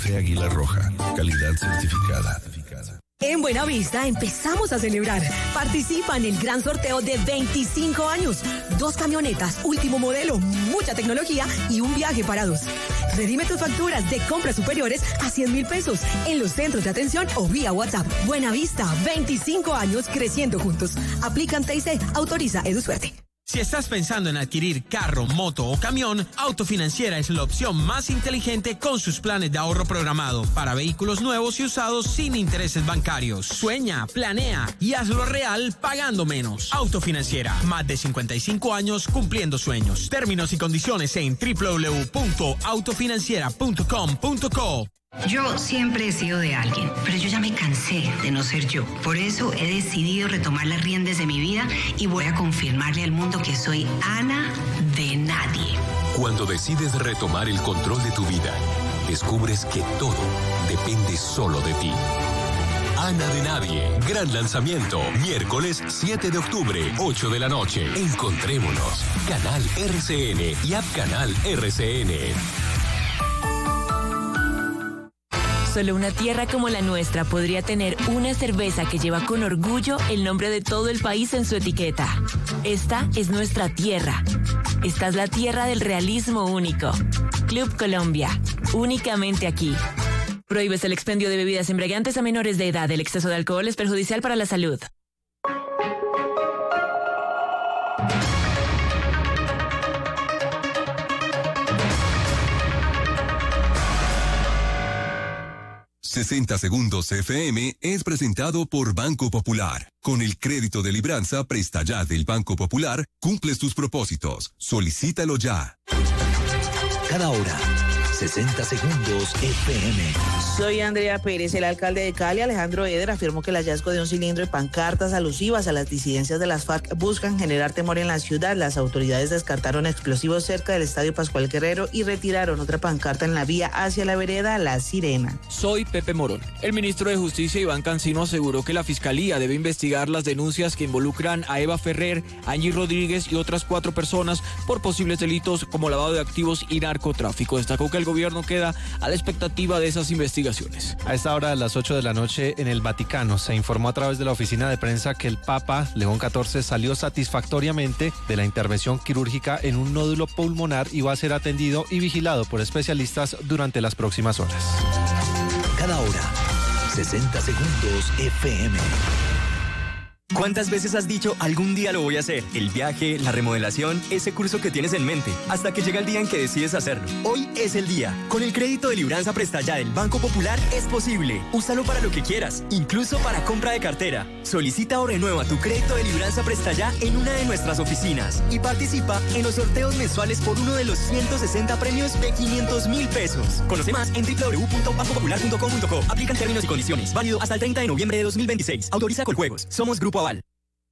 Café Águila Roja, calidad certificada. En Buenavista empezamos a celebrar. Participa en el gran sorteo de 25 años. 2 camionetas, último modelo, mucha tecnología y un viaje para 2. Redime tus facturas de compras superiores a 100,000 pesos en los centros de atención o vía WhatsApp. Buenavista, 25 años creciendo juntos. Aplican TIC, autoriza EduSuerte. Si estás pensando en adquirir carro, moto o camión, Autofinanciera es la opción más inteligente con sus planes de ahorro programado para vehículos nuevos y usados sin intereses bancarios. Sueña, planea y hazlo real pagando menos. Autofinanciera, más de 55 años cumpliendo sueños. Términos y condiciones en www.autofinanciera.com.co. Yo siempre he sido de alguien, pero yo ya me cansé de no ser yo. Por eso he decidido retomar las riendas de mi vida y voy a confirmarle al mundo que soy Ana de nadie. Cuando decides retomar el control de tu vida, descubres que todo depende solo de ti. Ana de Nadie, gran lanzamiento, miércoles 7 de octubre, 8 de la noche. Encontrémonos, Canal RCN y App Canal RCN. Solo una tierra como la nuestra podría tener una cerveza que lleva con orgullo el nombre de todo el país en su etiqueta. Esta es nuestra tierra. Esta es la tierra del realismo único. Club Colombia, únicamente aquí. Prohíbes el expendio de bebidas embriagantes a menores de edad. El exceso de alcohol es perjudicial para la salud. ...60 Segundos FM es presentado por Banco Popular. Con el crédito de libranza Presta Ya del Banco Popular, cumples tus propósitos. Solicítalo ya. Cada hora, 60 Segundos FM. Soy Andrea Pérez. El alcalde de Cali, Alejandro Eder, afirmó que el hallazgo de un cilindro de pancartas alusivas a las disidencias de las FARC buscan generar temor en la ciudad. Las autoridades descartaron explosivos cerca del Estadio Pascual Guerrero y retiraron otra pancarta en la vía hacia la vereda La Sirena. Soy Pepe Morón. El ministro de Justicia, Iván Cancino, aseguró que la Fiscalía debe investigar las denuncias que involucran a Eva Ferrer, Angie Rodríguez y otras 4 personas por posibles delitos como lavado de activos y narcotráfico. Destacó que el gobierno queda a la expectativa de esas investigaciones. A esta hora de las 8 de la noche en el Vaticano se informó a través de la oficina de prensa que el Papa León XIV salió satisfactoriamente de la intervención quirúrgica en un nódulo pulmonar y va a ser atendido y vigilado por especialistas durante las próximas horas. Cada hora, 60 Segundos FM. ¿Cuántas veces has dicho algún día lo voy a hacer? El viaje, la remodelación, ese curso que tienes en mente, hasta que llega el día en que decides hacerlo. Hoy es el día. Con el crédito de libranza Presta Ya del Banco Popular es posible. Úsalo para lo que quieras, incluso para compra de cartera. Solicita o renueva tu crédito de libranza Presta Ya en una de nuestras oficinas y participa en los sorteos mensuales por uno de los 160 premios de 500,000 pesos. Conoce más en www.bancopopular.com.co. Aplican términos y condiciones. Válido hasta el 30 de noviembre de 2026. Autoriza Coljuegos. Somos Grupo Aval.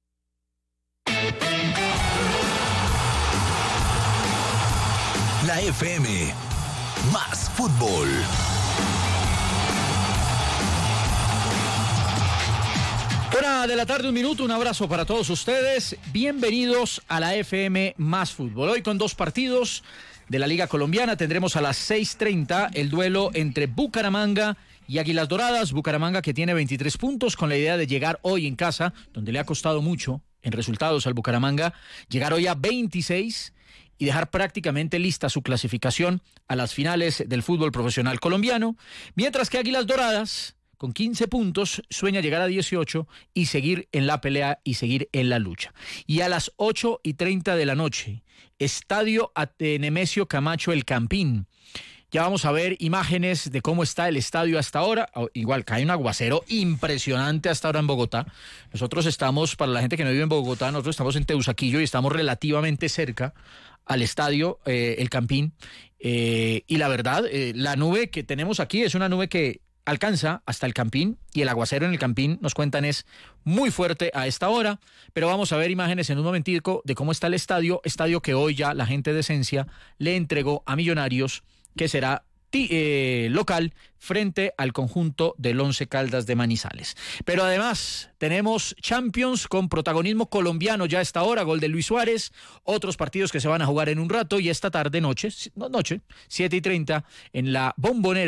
La FM, más fútbol. Hora de la tarde, 1 minuto, un abrazo para todos ustedes. Bienvenidos a la FM Más Fútbol. Hoy con 2 partidos de la Liga Colombiana tendremos a las 6:30 el duelo entre Bucaramanga y Águilas Doradas. Bucaramanga, que tiene 23 puntos, con la idea de llegar hoy en casa, donde le ha costado mucho en resultados al Bucaramanga, llegar hoy a 26 y dejar prácticamente lista su clasificación a las finales del fútbol profesional colombiano, mientras que Águilas Doradas, con 15 puntos, sueña llegar a 18 y seguir en la pelea y seguir en la lucha. Y a las 8:30 de la noche, Estadio Nemesio Camacho El Campín. Ya vamos a ver imágenes de cómo está el estadio hasta ahora. Igual cae un aguacero impresionante hasta ahora en Bogotá. Nosotros estamos, para la gente que no vive en Bogotá, nosotros estamos en Teusaquillo y estamos relativamente cerca al estadio El Campín. Y la verdad, la nube que tenemos aquí es una nube que alcanza hasta el Campín, y el aguacero en el Campín, nos cuentan, es muy fuerte a esta hora, pero vamos a ver imágenes en un momentico de cómo está el estadio que hoy ya la gente de Esencia le entregó a Millonarios, que será local frente al conjunto del Once Caldas de Manizales. Pero además tenemos Champions con protagonismo colombiano ya a esta hora, gol de Luis Suárez, otros partidos que se van a jugar en un rato, y esta tarde, noche 7:30, en la Bombonera,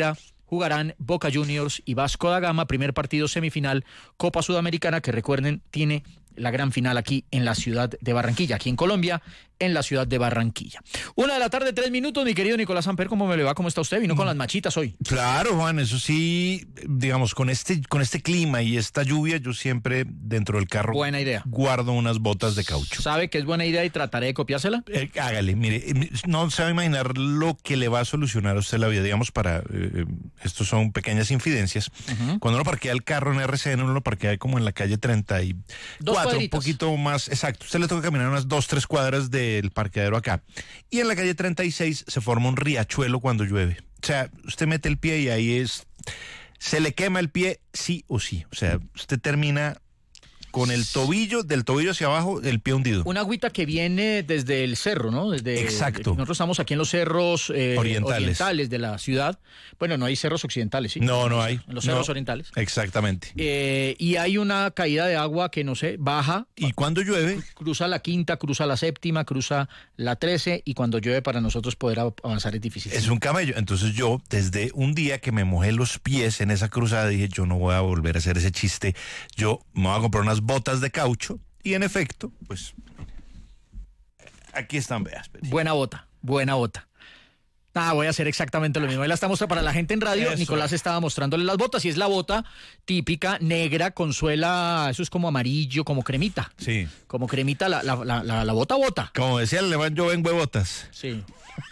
jugarán Boca Juniors y Vasco da Gama, primer partido semifinal, Copa Sudamericana, que recuerden, tiene la gran final aquí en la ciudad de Barranquilla, aquí en Colombia, en la ciudad de Barranquilla. 1:03 p.m, mi querido Nicolás Samper, ¿cómo me le va? ¿Cómo está usted? Vino con las machitas hoy. Claro, Juan, eso sí, digamos, con este clima y esta lluvia, yo siempre dentro del carro buena idea. Guardo unas botas de caucho. ¿Sabe que es buena idea y trataré de copiársela? Hágale, mire, no se va a imaginar lo que le va a solucionar a usted la vida, digamos, estos son pequeñas infidencias. Cuando uno parquea el carro en RCN, uno lo parquea como en la calle 34, un poquito más, exacto. Usted le toca caminar unas 2-3 cuadras del parqueadero acá. Y en la calle 36 se forma un riachuelo cuando llueve. O sea, usted mete el pie y ahí se le quema el pie sí o sí. O sea, usted termina con el tobillo, del tobillo hacia abajo, el pie hundido. Una agüita que viene desde el cerro, ¿no? Exacto. Nosotros estamos aquí en los cerros orientales de la ciudad. Bueno, no hay cerros occidentales, ¿sí? No hay. En los cerros orientales. Exactamente. Y hay una caída de agua que, no sé, baja. Y cuando llueve, cruza la quinta, cruza la séptima, cruza la 13, y cuando llueve para nosotros poder avanzar es difícil. Es un camello. Entonces yo, desde un día que me mojé los pies en esa cruzada, dije, yo no voy a volver a hacer ese chiste. Yo me voy a comprar unas botas de caucho, y en efecto, pues aquí están, veas. Buena bota. Voy a hacer exactamente lo mismo. Ahí la estamos para la gente en radio. Eso. Nicolás estaba mostrándole las botas, y es la bota típica negra con suela, eso es como amarillo, como cremita. Sí. Como cremita la bota. Como decía el alemán, yo vengo de botas. Sí.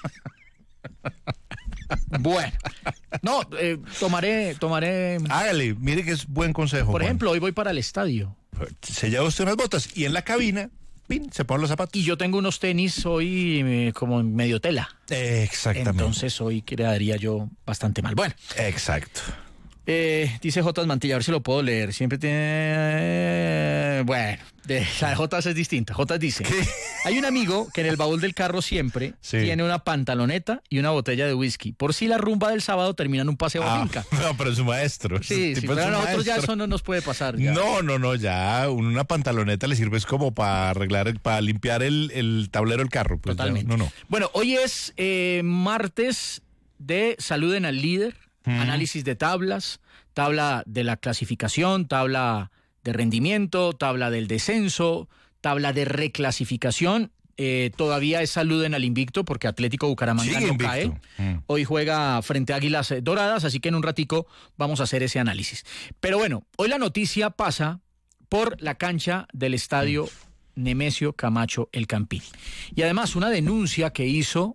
Bueno, no, tomaré. Hágale, mire que es buen consejo. Por Juan. ejemplo, hoy voy para el estadio. Se lleva usted unas botas y en la cabina, ¡pin!, se ponen los zapatos. Y yo tengo unos tenis hoy como en medio tela. Exactamente. Entonces hoy quedaría yo bastante mal. Bueno. Exacto. Dice Jotas Mantilla, a ver si lo puedo leer. Siempre tiene... Bueno, la de Jotas es distinta. Jotas dice, ¿qué? Hay un amigo que en el baúl del carro siempre tiene una pantaloneta y una botella de whisky. Por si la rumba del sábado termina en un paseo a finca. No, pero es un maestro. Sí, pero a nosotros ya eso no nos puede pasar. Ya. No, ya una pantaloneta le sirve es como para arreglar, para limpiar el tablero del carro. Pues totalmente. Ya, no. Bueno, hoy es martes de Saluden al Líder. Análisis de tablas, tabla de la clasificación, tabla de rendimiento, tabla del descenso, tabla de reclasificación. Todavía es Saluden al invicto porque Atlético Bucaramanga no cae. Hoy juega frente a Águilas Doradas, así que en un ratico vamos a hacer ese análisis. Pero bueno, hoy la noticia pasa por la cancha del estadio Nemesio Camacho El Campín. Y además una denuncia que hizo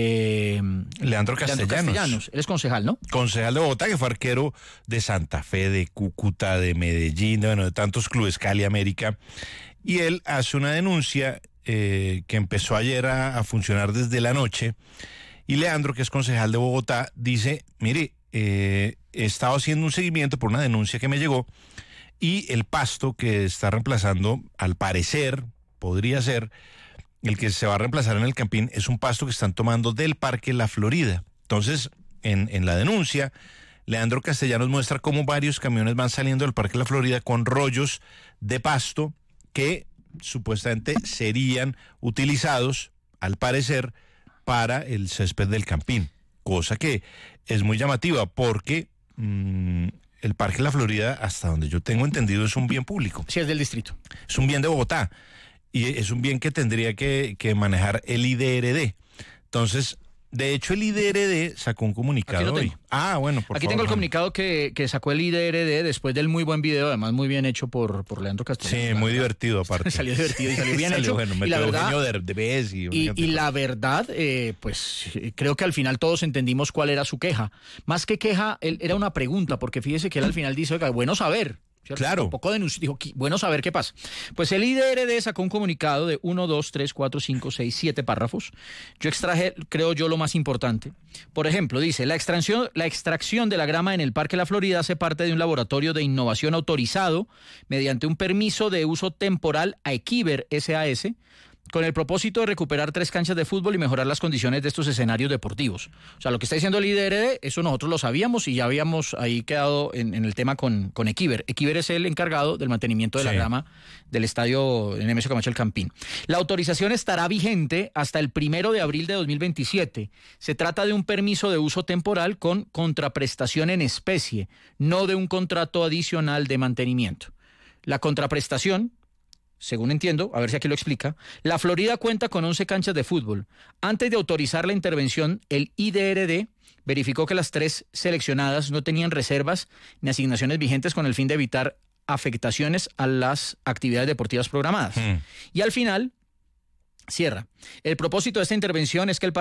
Leandro Castellanos. Él es concejal, ¿no? Concejal de Bogotá, que fue arquero de Santa Fe, de Cúcuta, de Medellín, de tantos clubes, Cali, América. Y él hace una denuncia que empezó ayer a funcionar desde la noche. Y Leandro, que es concejal de Bogotá, dice, mire, he estado haciendo un seguimiento por una denuncia que me llegó, y el pasto que está reemplazando, al parecer, podría ser el que se va a reemplazar en el Campín, es un pasto que están tomando del Parque La Florida. Entonces, en la denuncia, Leandro Castellanos muestra cómo varios camiones van saliendo del Parque La Florida con rollos de pasto que supuestamente serían utilizados, al parecer, para el césped del Campín. Cosa que es muy llamativa porque el Parque La Florida, hasta donde yo tengo entendido, es un bien público. Sí, es del distrito. Es un bien de Bogotá. Y es un bien que tendría que manejar el IDRD. Entonces, de hecho, el IDRD sacó un comunicado hoy. Bueno, por Aquí favor, tengo el comunicado que sacó el IDRD después del muy buen video, además muy bien hecho por Leandro Castellanos. Sí, muy divertido aparte. Salió divertido y salió bien hecho. Bueno, y la verdad, y la verdad, pues creo que al final todos entendimos cuál era su queja. Más que queja, era una pregunta, porque fíjese que él al final dice, oiga, bueno saber. ¿cierto? Claro. Un poco denunció, dijo, bueno saber qué pasa. Pues el IDRD sacó un comunicado de 1, 2, 3, 4, 5, 6, 7 párrafos. Yo extraje, creo yo, lo más importante. Por ejemplo, dice, la extracción de la grama en el Parque La Florida hace parte de un laboratorio de innovación autorizado mediante un permiso de uso temporal a Equiver SAS, con el propósito de recuperar 3 canchas de fútbol y mejorar las condiciones de estos escenarios deportivos. O sea, lo que está diciendo el IDRD, eso nosotros lo sabíamos y ya habíamos ahí quedado en el tema con Equiver. Equiver es el encargado del mantenimiento de la grama del estadio Nemesio Camacho El Campín. La autorización estará vigente hasta el 1 de abril de 2027. Se trata de un permiso de uso temporal con contraprestación en especie, no de un contrato adicional de mantenimiento. La contraprestación, según entiendo, a ver si aquí lo explica, la Florida cuenta con 11 canchas de fútbol. Antes de autorizar la intervención, el IDRD verificó que las 3 seleccionadas no tenían reservas ni asignaciones vigentes con el fin de evitar afectaciones a las actividades deportivas programadas. Y al final, cierra. El propósito de esta intervención es que el